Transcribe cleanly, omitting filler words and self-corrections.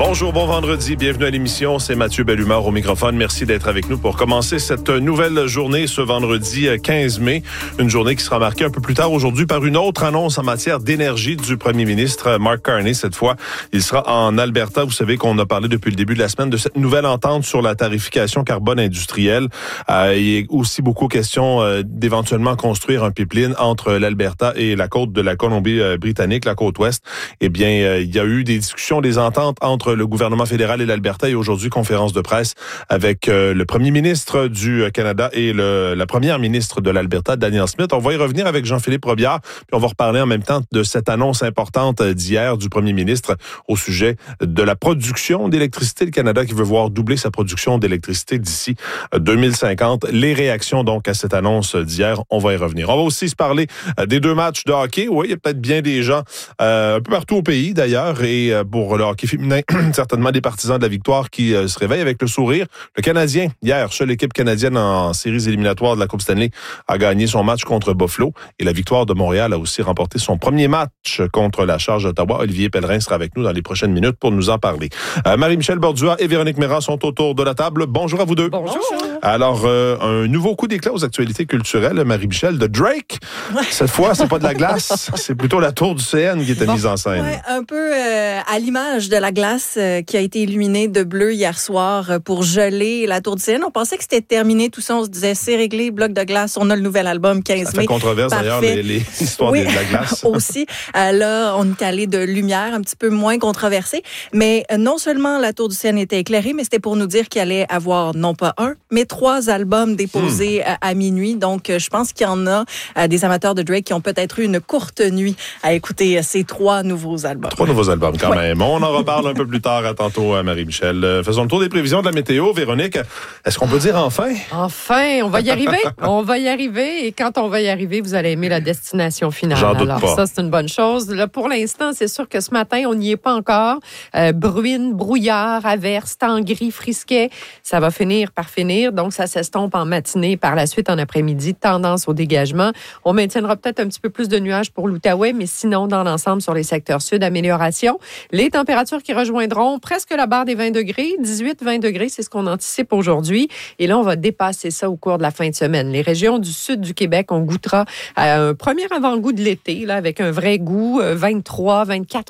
Bonjour, bon vendredi, bienvenue à l'émission. C'est Mathieu Bellumeur au microphone. Merci d'être avec nous pour commencer cette nouvelle journée ce vendredi 15 mai. Une journée qui sera marquée un peu plus tard aujourd'hui par une autre annonce en matière d'énergie du premier ministre Mark Carney. Cette fois, il sera en Alberta. Vous savez qu'on a parlé depuis le début de la semaine de cette nouvelle entente sur la tarification carbone industrielle. Il est aussi beaucoup question d'éventuellement construire un pipeline entre l'Alberta et la côte de la Colombie-Britannique, la côte ouest. Eh bien, il y a eu des discussions, des ententes entre le gouvernement fédéral et l'Alberta et aujourd'hui, conférence de presse avec le premier ministre du Canada et la première ministre de l'Alberta, Danielle Smith. On va y revenir avec Jean-Philippe Robillard, puis on va reparler en même temps de cette annonce importante d'hier du premier ministre au sujet de la production d'électricité. Le Canada qui veut voir doubler sa production d'électricité d'ici 2050. Les réactions donc à cette annonce d'hier, on va y revenir. On va aussi se parler des deux matchs de hockey. Oui, il y a peut-être bien des gens un peu partout au pays d'ailleurs et pour le hockey féminin, certainement des partisans de la victoire qui se réveillent avec le sourire. Le Canadien, hier, seule équipe canadienne en séries éliminatoires de la Coupe Stanley, a gagné son match contre Buffalo. Et la victoire de Montréal a aussi remporté son premier match contre la Charge d'Ottawa. Olivier Pellerin sera avec nous dans les prochaines minutes pour nous en parler. Marie-Michel Bordua et Véronique Méran sont autour de la table. Bonjour à vous deux. Bonjour. Alors, un nouveau coup d'éclat aux actualités culturelles, Marie-Michel, de Drake. Cette fois, c'est pas de la glace, c'est plutôt la tour du CN qui était mise en scène. Ouais, un peu à l'image de la glace qui a été illuminée de bleu hier soir pour geler la tour du CN. On pensait que c'était terminé, tout ça. On se disait, c'est réglé, bloc de glace, on a le nouvel album 15 mai. Ça fait controverse d'ailleurs, les histoires de la glace. Aussi. Là, on est allé de lumière un petit peu moins controversée. Mais non seulement la tour du CN était éclairée, mais c'était pour nous dire qu'il allait avoir non pas un, mais 3 albums déposés à minuit. Donc, je pense qu'il y en a des amateurs de Drake qui ont peut-être eu une courte nuit à écouter ces 3 nouveaux albums. 3 nouveaux albums quand même. On en reparle un peu plus tard. À tantôt, Marie-Michel. Faisons le tour des prévisions de la météo. Véronique, est-ce qu'on peut dire enfin? Enfin, on va y arriver. On va y arriver. Et quand on va y arriver, vous allez aimer la destination finale. J'en doute Alors, pas. ça, c'est une bonne chose. Là, pour l'instant, c'est sûr que ce matin, on n'y est pas encore. Bruine, brouillard, averse, temps gris, frisquet. Ça va finir par finir. Donc, ça s'estompe en matinée. Par la suite, en après-midi, tendance au dégagement. On maintiendra peut-être un petit peu plus de nuages pour l'Outaouais, mais sinon, dans l'ensemble, sur les secteurs sud, amélioration. Les températures qui rejoindront presque la barre des 20 degrés. 18-20 degrés, c'est ce qu'on anticipe aujourd'hui. Et là, on va dépasser ça au cours de la fin de semaine. Les régions du sud du Québec, on goûtera à un premier avant-goût de l'été, là, avec un vrai goût, 23, 24